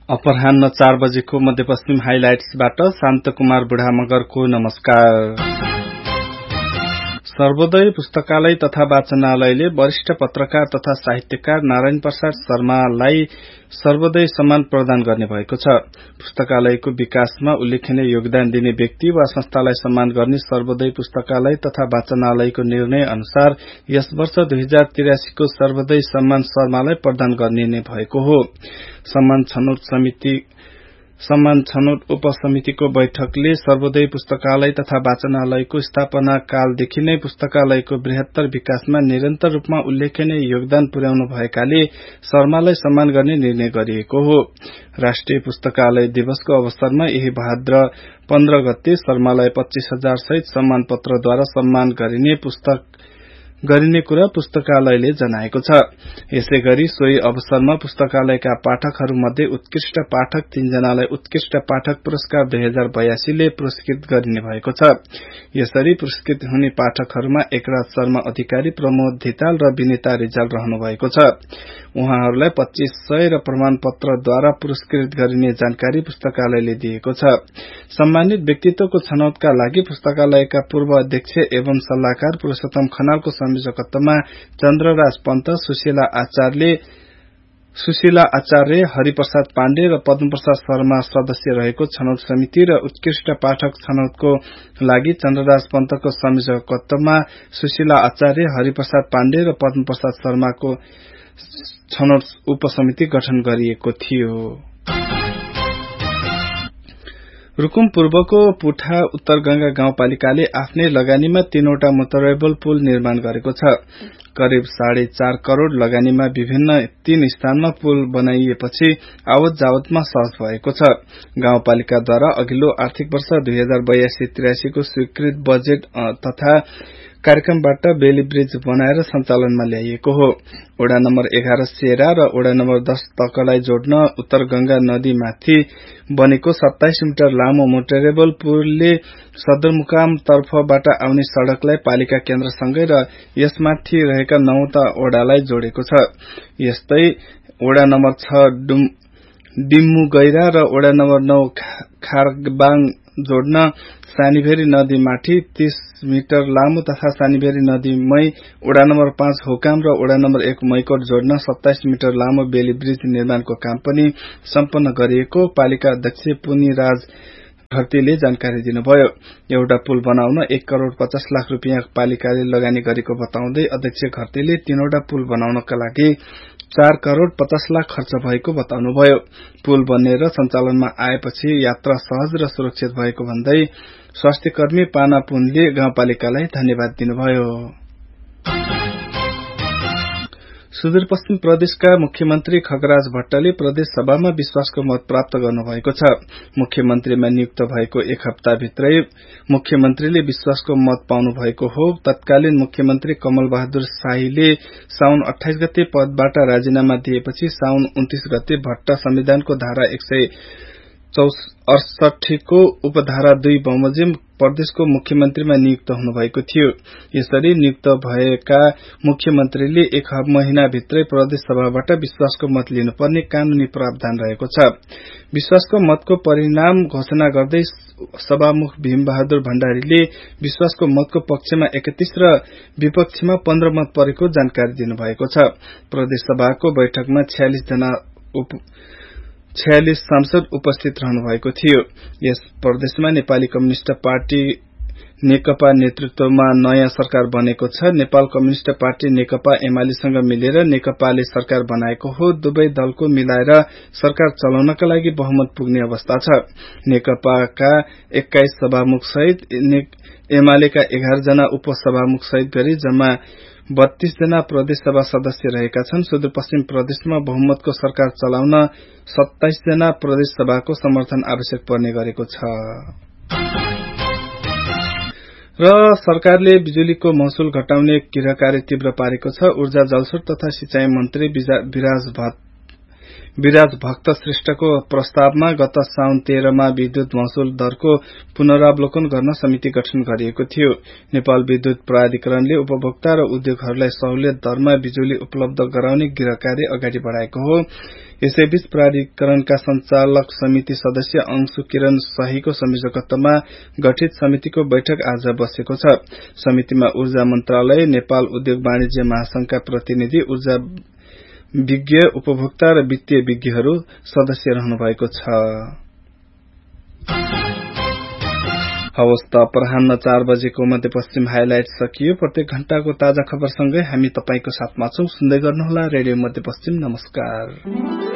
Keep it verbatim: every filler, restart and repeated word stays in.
अपराह्न चार बजेको मध्यपश्चिम हाइलाइट्सबाट शान्त कुमार बुढा मगरको नमस्कार। सर्वोदय पुस्तकालय तथा वाचनालयले वरिष्ठ पत्रकार तथा साहित्यकार नारायण प्रसाद शर्मालाई सर्वोदय सम्मान प्रदान गर्ने भएको छ। पुस्तकालयको विकासमा उल्लेखनीय योगदान दिने व्यक्ति वा संस्थालाई सम्मान गर्ने सर्वोदय पुस्तकालय तथा वाचनालयको निर्णय अनुसार यस वर्ष दुई हजार त्रियासी को सर्वोदय सम्मान शर्मालाई प्रदान गर्ने नै भएको हो। सम्मान छनौट समिति सम्मान छनौट उपसमितिको बैठकले सर्वोदय पुस्तकालय तथा वाचनालयको स्थापना कालदेखि नै पुस्तकालयको बृहत्तर विकासमा निरन्तर रूपमा उल्लेखनीय योगदान पुर्याउनु भएकाले शर्मालाई सम्मान गर्ने निर्णय गरिएको हो। राष्ट्रिय पुस्तकालय दिवसको अवसरमा यही भाद्र पन्ध्र गते शर्मालाई पच्चीस हजार सहित सम्मान पत्रद्वारा सम्मान गरिने पुस्तक गरिने कुरा पुस्तकालयले जनाएको छ। यसैगरी सोही अवसरमा पुस्तकालयका पाठकहरूमध्ये उत्कृष्ट पाठक तीनजनालाई उत्कृष्ट पाठक पुरस्कार दुई हजार बयासी ले पुरस्कृत गरिने भएको छ। यसरी पुरस्कृत हुने पाठकहरूमा एकराज शर्मा अधिकारी, प्रमोद धिताल र विनिता रिजाल रहनु भएको छ। उहाँहरूलाई पच्चीस सय र प्रमाण पत्रद्वारा पुरस्कृत गरिने जानकारी पुस्तकालयले दिएको छ। सम्मानित व्यक्तित्वको छनौटका लागि पुस्तकालयका पूर्व अध्यक्ष एवं सल्लाहकार पुरुषोत्तम खनालको संयोजकत्वमा चन्द्रराज पन्त, सुशीला आचार्य सुशीला आचार्य, हरिप्रसाद पाण्डे र पद्मप्रसाद शर्मा सदस्य रहेको छनौट समिति र उत्कृष्ट पाठक छनौटको लागि चन्द्रराज पन्तको संयोजकत्वमा सुशीला आचार्य, हरिप्रसाद पाण्डे र पद्मप्रसाद शर्माको छनौट उपसमिति गठन गरिएको थियो। रुकुम पूर्वको पुठा उत्तर गंगा गाउँपालिकाले आफ्नै लगानीमा तीनवटा मोटरेबल पुल निर्माण गरेको छ। करिब साढे चार करोड़ लगानीमा विभिन्न तीन स्थानमा पुल बनाइएपछि आवत जावतमा सहज भएको छ। गाउँपालिकाद्वारा अघिल्लो आर्थिक वर्ष दुई हजार बयासी त्रियासी को स्वीकृत बजेट तथा कार्यक्रमबाट बेली ब्रिज बनाएर सञ्चालनमा ल्याइएको हो। वडा नम्बर एघार सेरा र वडा नम्बर दस तकलाई जोड्न उत्तर गंगा नदीमाथि बनेको सत्ताइस मिटर लामो मोटरेबल पुलले सदरमुकाम तर्फबाट आउने सड़कलाई पालिका केन्द्रसँगै र यसमाथि रहेका नौवटा वडालाई जोडेको छ। यस्तै वडा नम्बर छ डिम्मु गैरा र वडा नम्बर नौ खारबाङ जोड्न सानीभेरी नदीमाथि तीस मिटर लामो तथा सानीभेरी नदीमै वडा नम्बर पाँच होकाम र वडा नम्बर एक मैकोट जोड्न सत्ताइस मिटर लामो बेली ब्रिज निर्माणको काम पनि सम्पन्न गरिएको पालिका अध्यक्ष पुनिराज घरतीले जानकारी दिनुभयो। एउटा पुल बनाउन एक करोड़ पचास लाख रूपियाँ पालिकाले लगानी गरेको बताउँदै अध्यक्ष घरतीले तीनवटा पुल बनाउनका लागि चार करोड़ पचास लाख खर्च भएको बताउनुभयो। पुल बनेर सञ्चालनमा आएपछि यात्रा सहज र सुरक्षित भएको भन्दै स्वास्थ्य कर्मी पाना पुनले गाउँपालिकालाई धन्यवाद दिनुभयो। सुदूरपश्चिम प्रदेशका मुख्यमन्त्री खगराज भट्टले प्रदेश सभामा विश्वासको मत प्राप्त गर्नुभएको छ। मुख्यमन्त्रीमा नियुक्त भएको एक हप्ताभित्रै मुख्यमन्त्रीले विश्वासको मत पाउनु भएको हो। तत्कालीन मुख्यमन्त्री कमल बहादुर शाहीले साउन अठाइस गते पदबाट राजीनामा दिएपछि साउन उन्तीस गते भट्ट संविधानको धारा एक सय अडसठी को उपधारा दुई बमोजिम प्रदेशको मुख्यमन्त्रीमा नियुक्त हुनुभएको थियो। यसरी नियुक्त भएका मुख्यमन्त्रीले एक महिनाभित्रै प्रदेश सभाबाट विश्वासको मत लिनुपर्ने कानूनी प्रावधान रहेको छ। विश्वासको मतको परिणाम घोषणा गर्दै सभामुख भीमबहादुर भण्डारीले विश्वासको मतको पक्षमा एकतीस र विपक्षमा पन्ध्र मत परेको जानकारी दिनुभएको छ। प्रदेश सभाको बैठकमा छयालिस जना छयालिस सांसद उपस्थित रहनु भएको थियो। यस प्रदेशमा नेपाली कम्युनिष्ट पार्टी नेकपा नेतृत्वमा नयाँ सरकार बनेको छ। नेपाल कम्युनिष्ट पार्टी नेकपा एमालेसँग मिलेर नेकपाले सरकार बनाएको हो। दुवै दलको मिलाएर सरकार चलाउनका लागि बहुमत पुग्ने अवस्था छ। नेकपाका एक्काइस सभामुख सहित एमालेका एघार जना उपसभामुख सहित गरी जम्मा बत्तीस जना प्रदेश सभा सदस्य रहेका छन्। सुदूरपश्चिम प्रदेशमा बहुमतको सरकार चलाउन सत्ताइस जना प्रदेश सभाको समर्थन आवश्यक पर्ने गरेको छ। र सरकारले बिजुलीको महसुल घटाउने किराकारी तीव्र पारेको छ। ऊर्जा जलस्रोत तथा सिंचाई मन्त्री विराज भट्ट विराज भक्त श्रेष्ठको प्रस्तावमा गत साउन तेह्रमा विद्युत महसुल दरको पुनरावलोकन गर्न समिति गठन गरिएको थियो। नेपाल विद्युत प्राधिकरणले उपभोक्ता र उद्योगहरूलाई सहुलियत दरमा बिजुली उपलब्ध गराउने गृह कार्य अगाडि बढ़ाएको हो। यसैबीच प्राधिकरणका संचालक समिति सदस्य अंशु किरण शाहीको संयोजकत्वमा गठित समितिको बैठक आज बसेको छ। समितिमा ऊर्जा मन्त्रालय, नेपाल उद्योग वाणिज्य महासंघका प्रतिनिधि, ऊर्जा विज्ञ, उपभोक्ता र वित्तीय विज्ञहरू सदस्य रहनु भएको छ। हवस् त अपराह्न चार बजेको मध्यपश्चिम हाइलाइट सकियो। प्रत्येक घण्टाको ताजा खबरसँगै हामी तपाईको साथमा छौं। सुन्दै गर्नुहोला रेडियो मध्यपश्चिम। नमस्कार।